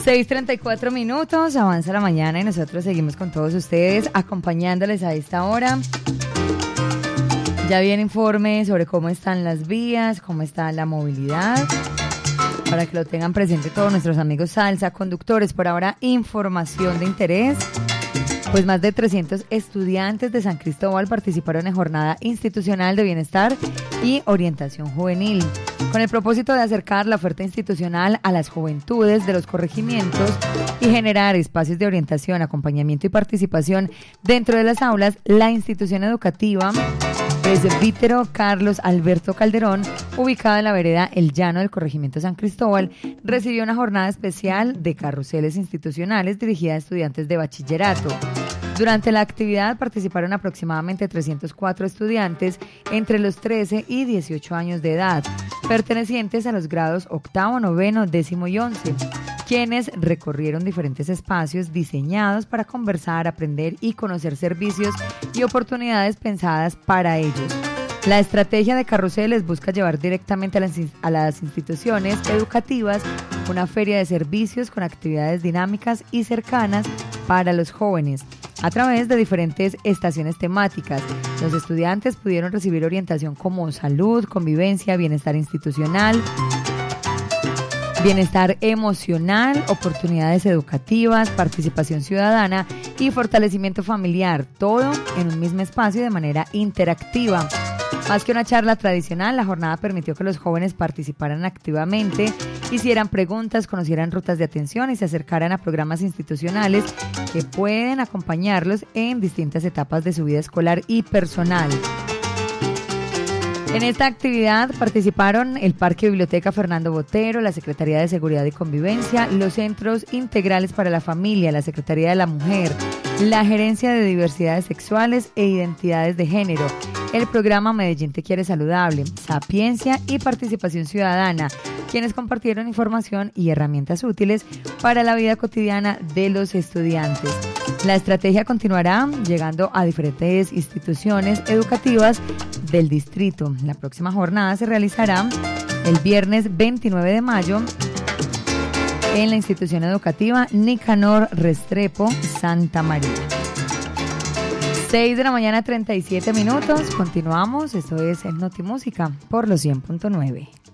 6:34, avanza la mañana y nosotros seguimos con todos ustedes, acompañándoles a esta hora. Ya viene informe sobre cómo están las vías, cómo está la movilidad, para que lo tengan presente todos nuestros amigos salsa conductores. Por ahora, información de interés. Pues más de 300 estudiantes de San Cristóbal participaron en jornada institucional de bienestar y orientación juvenil, con el propósito de acercar la oferta institucional a las juventudes de los corregimientos y generar espacios de orientación, acompañamiento y participación dentro de las aulas. La institución educativa Presbítero Carlos Alberto Calderón, ubicada en la vereda El Llano del corregimiento San Cristóbal, recibió una jornada especial de carruseles institucionales dirigida a estudiantes de bachillerato. Durante la actividad participaron aproximadamente 304 estudiantes entre los 13 y 18 años de edad, pertenecientes a los grados octavo, noveno, décimo y 11, quienes recorrieron diferentes espacios diseñados para conversar, aprender y conocer servicios y oportunidades pensadas para ellos. La estrategia de carruseles busca llevar directamente a las instituciones educativas una feria de servicios con actividades dinámicas y cercanas para los jóvenes. A través de diferentes estaciones temáticas, los estudiantes pudieron recibir orientación como salud, convivencia, bienestar institucional, bienestar emocional, oportunidades educativas, participación ciudadana y fortalecimiento familiar, todo en un mismo espacio de manera interactiva. Más que una charla tradicional, la jornada permitió que los jóvenes participaran activamente, hicieran preguntas, conocieran rutas de atención y se acercaran a programas institucionales que pueden acompañarlos en distintas etapas de su vida escolar y personal. En esta actividad participaron el Parque Biblioteca Fernando Botero, la Secretaría de Seguridad y Convivencia, los Centros Integrales para la Familia, la Secretaría de la Mujer, la Gerencia de Diversidades Sexuales e Identidades de Género, el programa Medellín Te Quiere Saludable, Sapiencia y Participación Ciudadana, quienes compartieron información y herramientas útiles para la vida cotidiana de los estudiantes. La estrategia continuará llegando a diferentes instituciones educativas del distrito. La próxima jornada se realizará el viernes 29 de mayo en la institución educativa Nicanor Restrepo, Santa María. 6:37 a.m. Continuamos. Esto es Notimúsica por los 100.9.